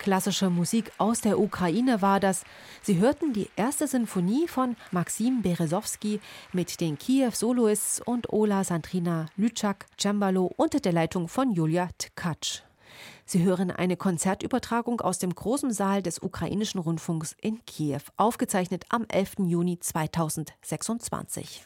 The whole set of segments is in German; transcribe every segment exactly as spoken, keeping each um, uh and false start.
klassische Musik aus der Ukraine war das. Sie hörten die erste Sinfonie von Maxim Berezowski mit den Kiew Soloists und Ola Sandrina Lütschak, Cembalo unter der Leitung von Julia Tkacz. Sie hören eine Konzertübertragung aus dem großen Saal des ukrainischen Rundfunks in Kiew, aufgezeichnet am elften Juni zweitausendsechsundzwanzig.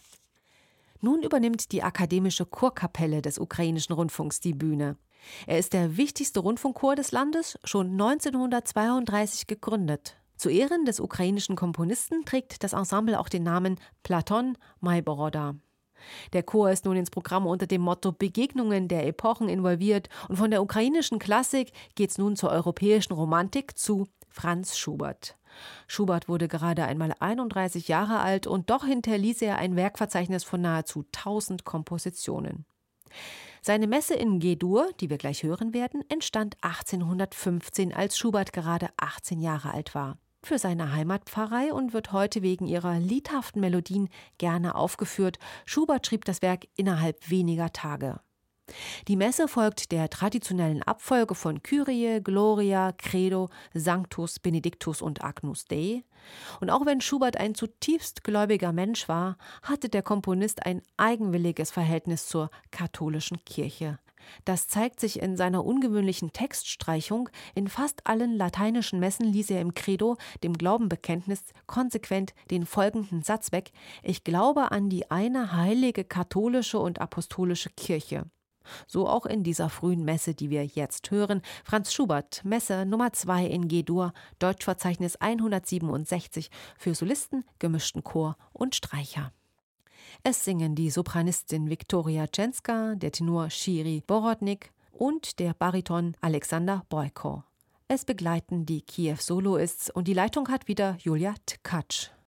Nun übernimmt die Akademische Chorkapelle des ukrainischen Rundfunks die Bühne. Er ist der wichtigste Rundfunkchor des Landes, schon neunzehnhundertzweiunddreißig gegründet. Zu Ehren des ukrainischen Komponisten trägt das Ensemble auch den Namen Platon Maiboroda. Der Chor ist nun ins Programm unter dem Motto Begegnungen der Epochen involviert und von der ukrainischen Klassik geht's nun zur europäischen Romantik zu Franz Schubert. Schubert wurde gerade einmal einunddreißig Jahre alt und doch hinterließ er ein Werkverzeichnis von nahezu tausend Kompositionen. Seine Messe in G-Dur, die wir gleich hören werden, entstand achtzehnhundertfünfzehn, als Schubert gerade achtzehn Jahre alt war. Für seine Heimatpfarrei und wird heute wegen ihrer liedhaften Melodien gerne aufgeführt. Schubert schrieb das Werk innerhalb weniger Tage. Die Messe folgt der traditionellen Abfolge von Kyrie, Gloria, Credo, Sanctus, Benedictus und Agnus Dei. Und auch wenn Schubert ein zutiefst gläubiger Mensch war, hatte der Komponist ein eigenwilliges Verhältnis zur katholischen Kirche. Das zeigt sich in seiner ungewöhnlichen Textstreichung. In fast allen lateinischen Messen ließ er im Credo, dem Glaubenbekenntnis, konsequent den folgenden Satz weg: Ich glaube an die eine heilige katholische und apostolische Kirche. So auch in dieser frühen Messe, die wir jetzt hören. Franz Schubert, Messe Nummer zwei in G-Dur, Deutschverzeichnis hundertsiebenundsechzig für Solisten, gemischten Chor und Streicher. Es singen die Sopranistin Viktoria Tschenska, der Tenor Schiri Borodnik und der Bariton Alexander Boyko. Es begleiten die Kiew Soloists und die Leitung hat wieder Julia Tkacz.